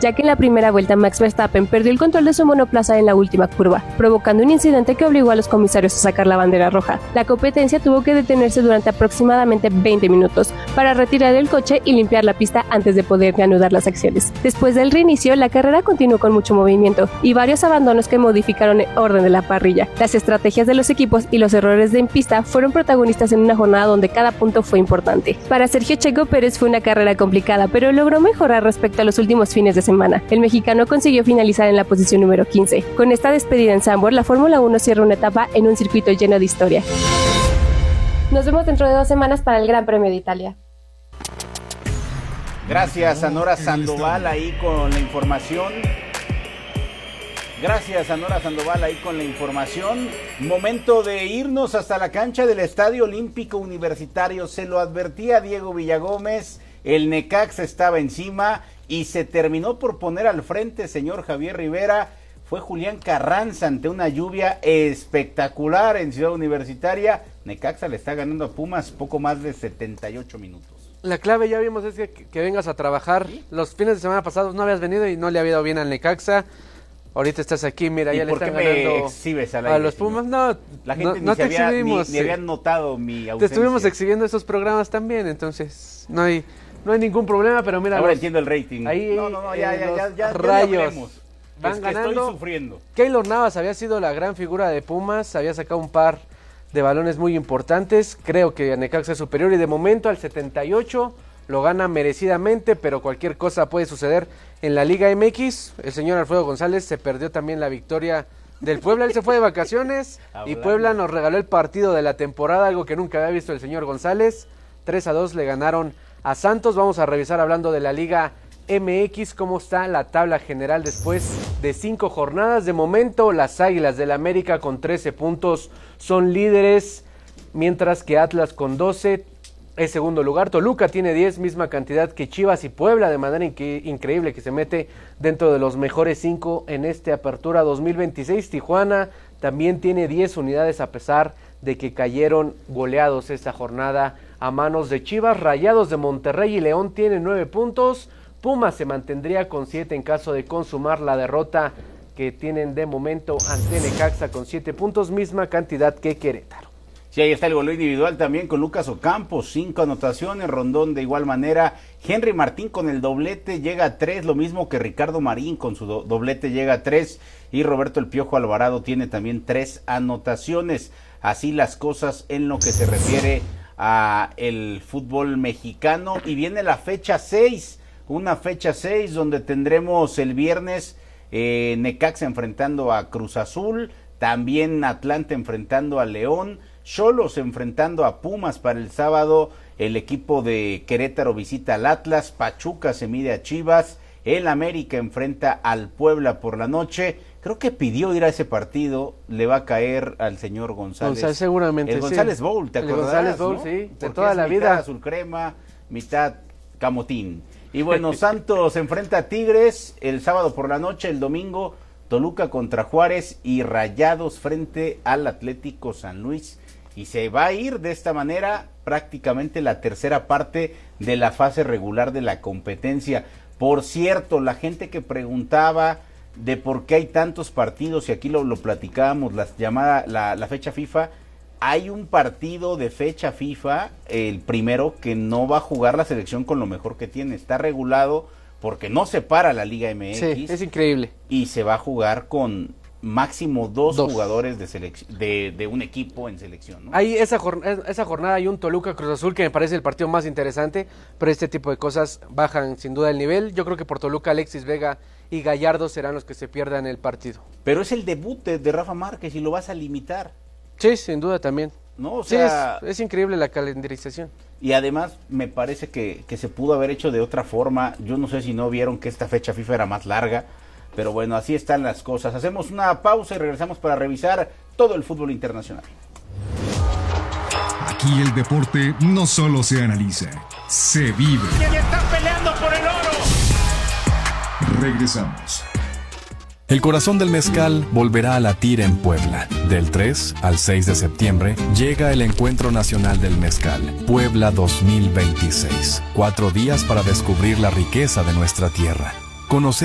ya que en la primera vuelta Max Verstappen perdió el control de su monoplaza en la última curva, provocando un incidente que obligó a los comisarios a sacar la bandera roja. La competencia tuvo que detenerse durante aproximadamente 20 minutos para retirar el coche y limpiar la pista antes de poder reanudar las acciones. Después del reinicio, la carrera continuó con mucho movimiento y varios abandonos que modificaron el orden de la parrilla. Las estrategias de los equipos y los errores en pista fueron protagonistas en una jornada donde cada punto fue importante. Para Sergio Checo Pérez fue una carrera complicada, pero logró mejorar respecto a los últimos fines de semana. El mexicano consiguió finalizar en la posición número 15. Con esta despedida en Zandvoort, la Fórmula 1 cierra una etapa en un circuito lleno de historia. Nos vemos dentro de 2 semanas para el Gran Premio de Italia. Gracias a Nora Sandoval ahí con la información. Gracias a Nora Sandoval ahí con la información. Momento de irnos hasta la cancha del Estadio Olímpico Universitario. Se lo advertía Diego Villagómez, el Necaxa estaba encima y se terminó por poner al frente, señor Javier Rivera. Fue Julián Carranza ante una lluvia espectacular en Ciudad Universitaria. Necaxa le está ganando a Pumas poco más de 78 minutos. La clave, ya vimos, es que vengas a trabajar. ¿Sí? Los fines de semana pasados no habías venido y no le había ido bien al Necaxa. Ahorita estás aquí, mira, ya le están ganando. ¿Por qué me exhibes al aire, a los Pumas? No, la gente no te exhibimos. Ni habían notado mi ausencia. Te estuvimos exhibiendo esos programas también, entonces no hay ningún problema, pero mira. Ahora entiendo el rating. Ahí, ya rayos. Van ganando. Estoy sufriendo. Keylor Navas había sido la gran figura de Pumas, había sacado un par de balones muy importantes. Creo que Necaxa es superior y de momento al 78 lo gana merecidamente, pero cualquier cosa puede suceder en la Liga MX. El señor Alfredo González se perdió también la victoria del Puebla. Él se fue de vacaciones y Puebla nos regaló el partido de la temporada, algo que nunca había visto el señor González. 3-2 le ganaron a Santos. Vamos a revisar, hablando de la Liga MX, cómo está la tabla general después de 5 jornadas. De momento, las Águilas del América con 13 puntos son líderes, mientras que Atlas con 12 es segundo lugar. Toluca tiene 10, misma cantidad que Chivas y Puebla, de manera increíble que se mete dentro de los mejores 5 en esta apertura 2026. Tijuana también tiene 10 unidades a pesar de que cayeron goleados esta jornada a manos de Chivas. Rayados de Monterrey y León tienen 9 puntos. Pumas se mantendría con 7 en caso de consumar la derrota que tienen de momento ante Necaxa con 7 puntos, misma cantidad que Querétaro. Sí, ahí está el gol individual también con Lucas Ocampo, 5 anotaciones, Rondón de igual manera, Henry Martín con el doblete llega a 3, lo mismo que Ricardo Marín con su doblete llega a 3, y Roberto El Piojo Alvarado tiene también 3 anotaciones. Así las cosas en lo que se refiere a el fútbol mexicano, y viene la fecha 6, una fecha 6 donde tendremos el viernes Necaxa enfrentando a Cruz Azul, también Atlante enfrentando a León, Xolos enfrentando a Pumas para el sábado, el equipo de Querétaro visita al Atlas, Pachuca se mide a Chivas, el América enfrenta al Puebla por la noche. Creo que pidió ir a ese partido, le va a caer al señor González. González seguramente, el González Bowl, ¿te acordarás? González Bowl, ¿no? Sí, de porque toda la vida. Mitad azul crema, mitad camotín. Y bueno, Santos enfrenta a Tigres el sábado por la noche, el domingo Toluca contra Juárez y Rayados frente al Atlético San Luis. Y se va a ir de esta manera prácticamente la tercera parte de la fase regular de la competencia. Por cierto, la gente que preguntaba de por qué hay tantos partidos, y aquí lo platicábamos, la fecha FIFA, hay un partido de fecha FIFA, el primero, que no va a jugar la selección con lo mejor que tiene. Está regulado porque no se para la Liga MX. Sí, es increíble. Y se va a jugar con máximo dos jugadores de un equipo en selección, ¿no? Hay esa jornada hay un Toluca Cruz Azul que me parece el partido más interesante, pero este tipo de cosas bajan sin duda el nivel. Yo creo que por Toluca Alexis Vega y Gallardo serán los que se pierdan el partido. Pero es el debut de Rafa Márquez y lo vas a limitar. Sí, sin duda también. No, o sea, sí, es increíble la calendarización. Y además me parece que se pudo haber hecho de otra forma. Yo no sé si no vieron que esta fecha FIFA era más larga, pero bueno, así están las cosas. Hacemos una pausa y regresamos para revisar todo el fútbol internacional. Aquí el deporte no solo se analiza, se vive. ¡Y están peleando por el oro! Regresamos. El corazón del mezcal volverá a latir en Puebla. Del 3 al 6 de septiembre llega el Encuentro Nacional del Mezcal, Puebla 2026. 4 días para descubrir la riqueza de nuestra tierra. Conocer